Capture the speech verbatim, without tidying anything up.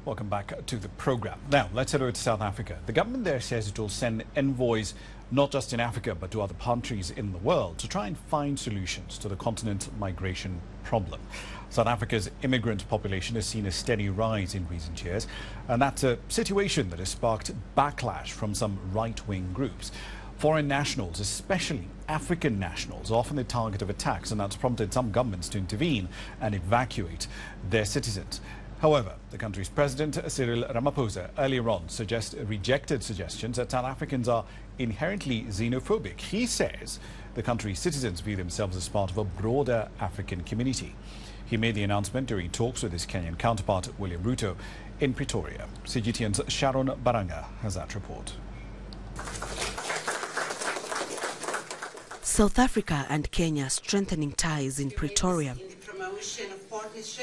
Welcome back to the program. Now, let's head over to South Africa. The government there says it will send envoys not just in Africa but to other countries in the world to try and find solutions to the continent's migration problem. South Africa's immigrant population has seen a steady rise in recent years, and that's a situation that has sparked backlash from some right-wing groups. Foreign nationals, especially African nationals, are often the target of attacks, and that's prompted some governments to intervene and evacuate their citizens. However, the country's president, Cyril Ramaphosa, earlier on suggest, rejected suggestions that South Africans are inherently xenophobic. He says the country's citizens view themselves as part of a broader African community. He made the announcement during talks with his Kenyan counterpart, William Ruto, in Pretoria. C G T N's Sharon Baranga has that report. South Africa and Kenya strengthening ties in Pretoria.